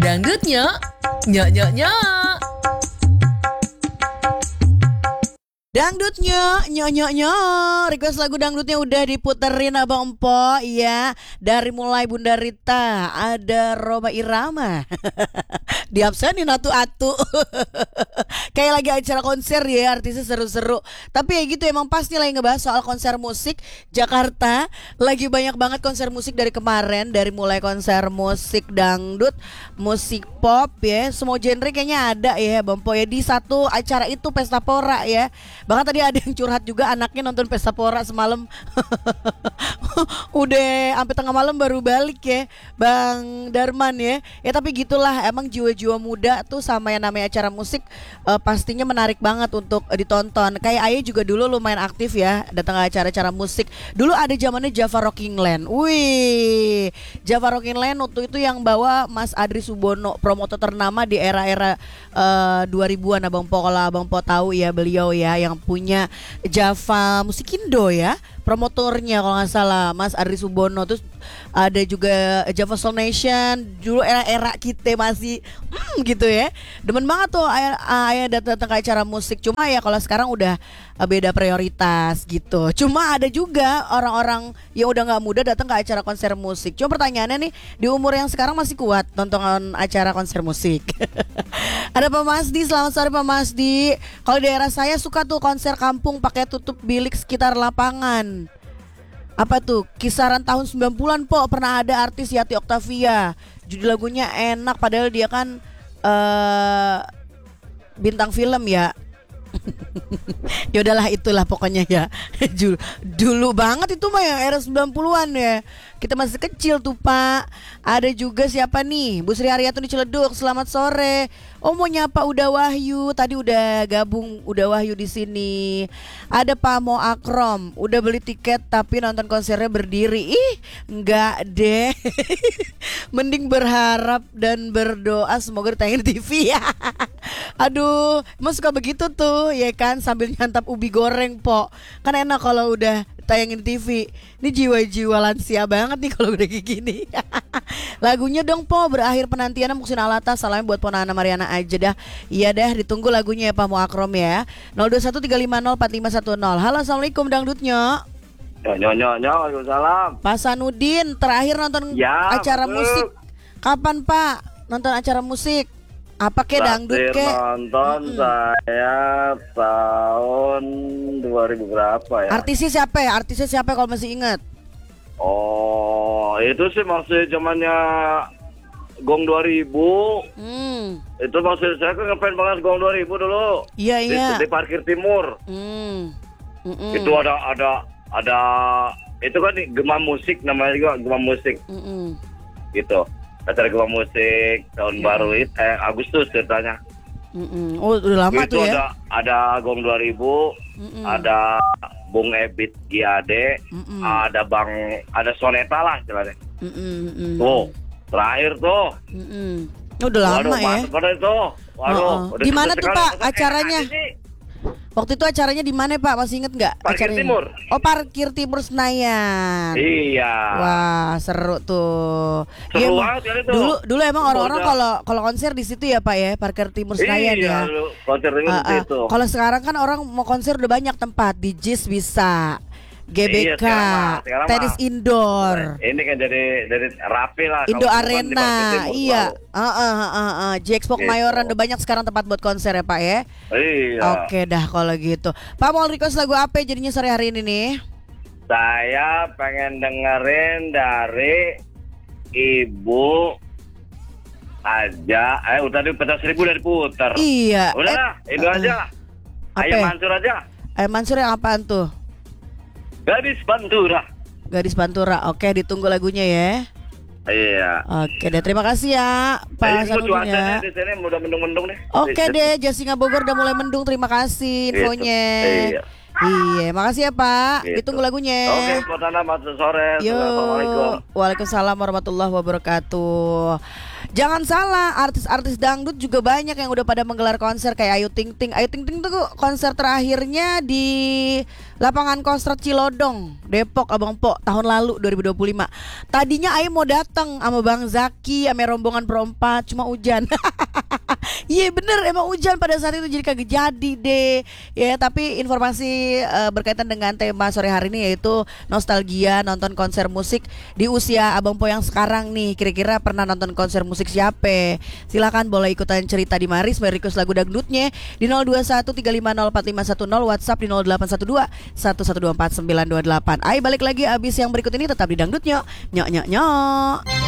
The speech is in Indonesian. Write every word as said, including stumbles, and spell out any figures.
Dangdutnya, nyok nyok nyok. Dangdutnya, nyok nyok nyok. Request lagu dangdutnya udah diputerin Abang Empo, iya. Dari mulai Bunda Rita, ada Roma Irama. Diabsenin atu-atu. Kayak lagi acara konser ya, artisnya seru-seru. Tapi ya gitu, emang pasti lagi ngebahas soal konser musik Jakarta. Lagi banyak banget konser musik dari kemarin. Dari mulai konser musik dangdut, musik pop ya, semua genre kayaknya ada ya Bang Po ya. Di satu acara itu Pesta Pora ya. Bahkan tadi ada yang curhat juga, anaknya nonton Pesta Pora semalam. Udah sampai tengah malam baru balik ya Bang Darman ya. Ya tapi gitulah, emang jiwa-jiwa muda tuh sama yang namanya acara musik uh, pastinya menarik banget untuk uh, ditonton. Kayak Ayah juga dulu lumayan aktif ya datang ke acara-acara musik. Dulu ada zamannya Java Rocking Land. Wih, Java Rocking Land waktu itu yang bawa Mas Adri Subono, promotor ternama di era-era uh, dua ribuan Abang Po. Kalau Abang Po tahu ya, beliau ya yang punya Java Musikindo ya, promotornya kalau nggak salah Mas Adri Subono. Terus ada juga Java Soul Nation, dulu era-era kita masih hmm, gitu ya. Demen banget tuh ayah, ayah datang ke acara musik. Cuma ya kalau sekarang udah beda prioritas gitu. Cuma ada juga orang-orang yang udah nggak muda datang ke acara konser musik. Cuma pertanyaannya nih, di umur yang sekarang masih kuat nonton acara konser musik? Ada Pak Masdi, selamat sore Pak Masdi. Kalau di daerah saya suka tuh konser kampung pakai tutup bilik sekitar lapangan. Apa tuh? Kisaran tahun sembilan puluhan po, pernah ada artis Yati Octavia. Judul lagunya enak padahal dia kan uh, bintang film ya. Ya udahlah, itulah pokoknya ya. Dulu banget itu mah yang era sembilan puluhan ya. Kita masih kecil tuh Pak. Ada juga siapa nih? Bu Sri Haryatun di Ciledug. Selamat sore. Oh mau nyapa Uda Wahyu. Tadi udah gabung Uda Wahyu di sini. Ada Pak Mo Akrom. Udah beli tiket tapi nonton konsernya berdiri. Ih, enggak deh. Mending berharap dan berdoa semoga ditayangin di T V ya. Aduh, emang suka begitu tuh ya kan, sambil nyantap ubi goreng Po. Kan enak kalau udah tayangin T V. Ini jiwa-jiwa lansia banget nih kalau udah kayak gini. Lagunya dong Po, berakhir penantian Muksin Alata. Salamnya buat Ponana Mariana aja dah. Iya dah, ditunggu lagunya ya Pak Muakrom ya. nol dua satu tiga lima nol empat lima satu nol. Halo, assalamualaikum dangdutnya. Nyo nyo nyo, waalaikumsalam. Pak Sanudin, terakhir nonton ya, acara betul. musik kapan Pak? Nonton acara musik apa ke dangdut ke? Nonton mm-hmm. saya tahun dua ribu berapa ya? Artisnya siapa ya? Artisnya siapa kalau masih ingat? Oh, itu sih masih zamannya Gong dua ribu. Hmm. Itu maksud saya kan ngefans banget Gong dua ribu dulu. Iya iya. Di, di parkir timur. Hmm. Itu ada ada ada itu kan Gema Musik namanya juga, Gema Musik. Mm-mm. Gitu. Acara Gema Musik tahun yeah. baru itu eh, Agustus ceritanya. Mm-mm. Oh udah lama itu tuh ya. Ada ada Gong dua ribu, Mm-mm. ada Bung Ebit Giade, Mm-mm. ada Bang ada Soneta lah istilahnya. Mm-mm. Tuh terakhir tuh. Mm-mm. Udah lama Waduh, ya. Waduh itu. Waduh. Oh, oh. Di mana tuh Pak acaranya? Waktu itu acaranya di mana Pak? Masih inget nggak? Parkir acaranya? Timur. Oh Parkir Timur Senayan. Iya. Wah seru tuh. Seru ya, banget ya itu. Dulu dulu emang orang-orang kalau kalau konser di situ ya Pak ya, Parkir Timur Senayan iya, ya. Iya konser di uh, uh. situ. Kalau sekarang kan orang mau konser udah banyak tempat, di Jis bisa. G B K, iya, tenis indoor. Ini kan jadi dari rapi lah. Indo Arena, iya. Uh, uh, uh, uh, uh. J-Expo Kemayoran udah banyak sekarang tempat buat konser ya Pak ya. Iya. Oke dah kalau gitu. Pak mau request lagu apa jadinya sore hari ini nih? Saya pengen dengerin dari Ibu aja. Eh udah di petas seribu dari putar. Iya. Udah eh, itu uh, aja. Ayam Mansur aja. Ayam Mansur yang apaan tuh? Gadis Pantura. Gadis Pantura. Oke, ditunggu lagunya ya. Iya. Oke deh, terima kasih ya Pak Sanudin ya. Di sini udah mendung-mendung nih. Oke deh, Jasinga Bogor udah mulai mendung. Terima kasih infonya. Iya. Iya, makasih ya Pak. Gitu. Ditunggu lagunya. Oke, Pak Nana, masuk sore. Yo. Assalamualaikum. Waalaikumsalam warahmatullahi wabarakatuh. Jangan salah, artis-artis dangdut juga banyak yang udah pada menggelar konser kayak Ayu Ting Ting. Ayu Ting Ting tuh konser terakhirnya di lapangan Kostrad Cilodong, Depok, Abang Po, tahun lalu dua ribu dua puluh lima. Tadinya Ayu mau datang sama Bang Zaki, sama rombongan berempat, cuma hujan. Iya bener, emang hujan pada saat itu jadi kagak jadi deh. Ya tapi informasi uh, berkaitan dengan tema sore hari ini yaitu nostalgia nonton konser musik di usia Abang Po yang sekarang nih. Kira-kira pernah nonton konser musik siapa? Silakan boleh ikutan cerita di Maris, request lagu dangdutnya di nol dua satu tiga lima nol empat lima satu nol, WhatsApp di nol delapan satu dua satu satu dua empat sembilan dua delapan. Ayo balik lagi abis yang berikut ini tetap di dangdutnya. Nyok nyok nyok.